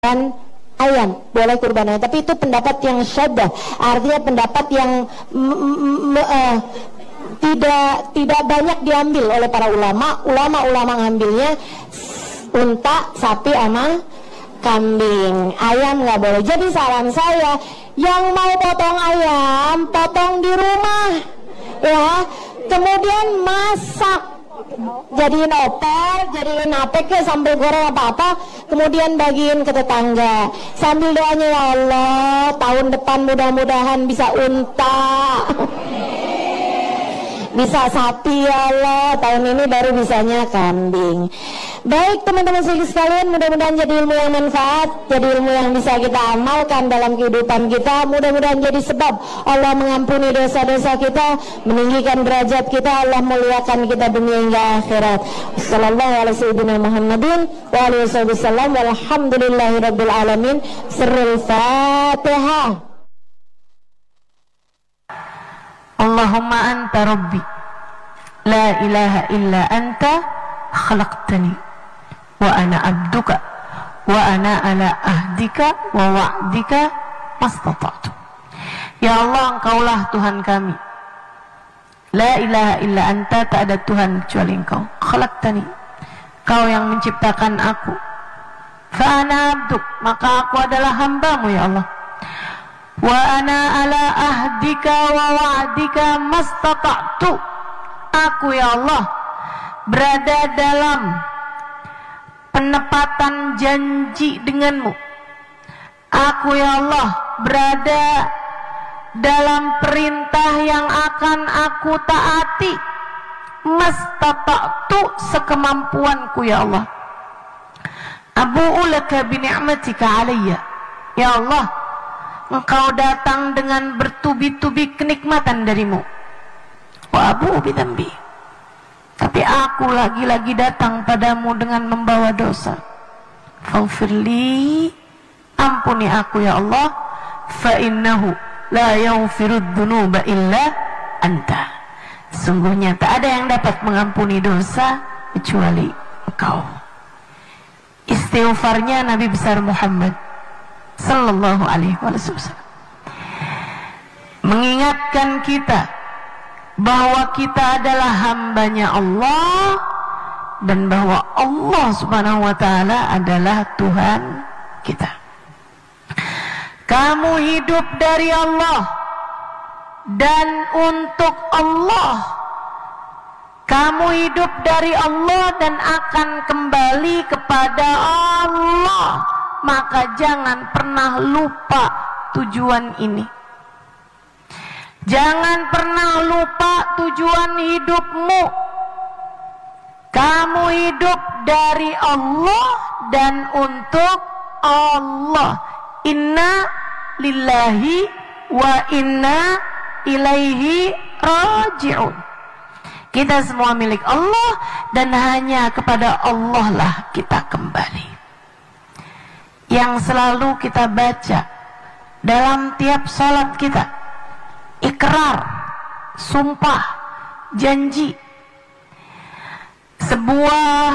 dan ayam, boleh kurban ayam. Tapi itu pendapat yang syaddah, artinya pendapat yang tidak banyak diambil oleh para ulama. Ulama ngambilnya unta, sapi, sama kambing. Ayam nggak boleh. Jadi saran saya, yang mau potong ayam, potong di rumah, ya. Kemudian masak, jadiin opor, jadiin apek, sambal goreng apa-apa, kemudian bagiin ke tetangga sambil doanya, ya Allah, tahun depan mudah-mudahan bisa unta, bisa sapi, ya Allah, tahun ini baru bisanya kambing. Baik teman-teman sekalian, mudah-mudahan jadi ilmu yang manfaat, jadi ilmu yang bisa kita amalkan dalam kehidupan kita. Mudah-mudahan jadi sebab Allah mengampuni dosa-dosa kita, meninggikan derajat kita, Allah muliakan kita dunia hingga akhirat. Wassalamualaikum warahmatullahi wabarakatuh. Walhamdulillahirabbil alamin. Sirrul Fatihah. Allahumma anta rabbi, la ilaha illa anta khalaqtani wa ana abduka wa ana ala ahdika wa wa'dika mastata'tu. Ya Allah, Engkaulah Tuhan kami, la ilaha illa anta, tak ada Tuhan kecuali Engkau. Khalaqtani, Kau yang menciptakan aku. Fa ana abduk, maka aku adalah hambamu, ya Allah. Wa ana ala ahdika wa wa'dika mastata'tu. Aku, ya Allah, berada dalam penepatan janji denganmu. Aku, ya Allah, berada dalam perintah yang akan aku taati. Mastata'tu, sekemampuanku, ya Allah. Abu'u laka bini'matika alayya. Ya Allah, Engkau datang dengan bertubi-tubi kenikmatan darimu. Wa abu'u bidambi, tapi aku lagi-lagi datang padamu dengan membawa dosa. Faghfirli, ampuni aku, ya Allah. Fa innahu la yaghfirud dzunuba illa anta. Sungguhnya tak ada yang dapat mengampuni dosa kecuali Engkau. Istighfarnya Nabi besar Muhammad sallallahu alaihi wasallam mengingatkan kita bahwa kita adalah hambanya Allah, dan bahwa Allah subhanahu wa ta'ala adalah Tuhan kita. Kamu hidup dari Allah dan untuk Allah. Kamu hidup dari Allah dan akan kembali kepada Allah. Maka jangan pernah lupa tujuan ini. Jangan pernah lupa tujuan hidupmu. Kamu hidup dari Allah dan untuk Allah. Inna lillahi wa inna ilaihi raji'un. Kita semua milik Allah dan hanya kepada Allah lah kita kembali. Yang selalu kita baca dalam tiap salat kita, ikrar, sumpah, janji, sebuah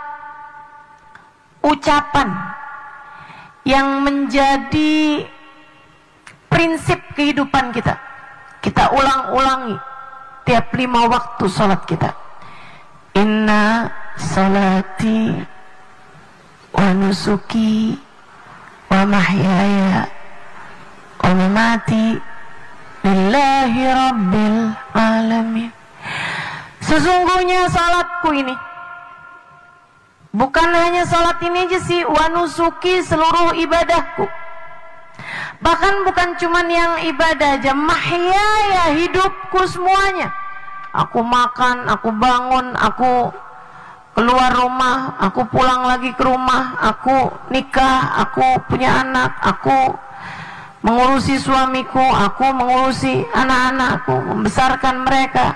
ucapan yang menjadi prinsip kehidupan kita. Kita ulang-ulangi tiap 5 waktu salat kita. Inna salati wa nusuki wa mahyaya wa mamati lillahi rabbil alamin. Sesungguhnya salatku ini, bukan hanya salat ini aja sih, wa nusuki, seluruh ibadahku. Bahkan bukan cuman yang ibadah aja, mahyaya, hidupku semuanya. Aku makan, aku bangun, aku keluar rumah, aku pulang lagi ke rumah, aku nikah, aku punya anak, aku mengurusi suamiku, aku mengurusi anak-anakku, membesarkan mereka.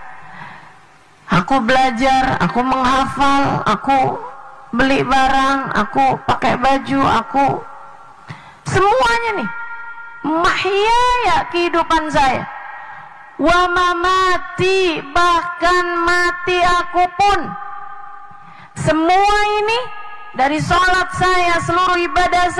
Aku belajar, aku menghafal, aku beli barang, aku pakai baju, aku semuanya nih. Mahyaya, kehidupan saya. Wa mamati, bahkan mati aku pun. Semua ini dari sholat saya, seluruh ibadah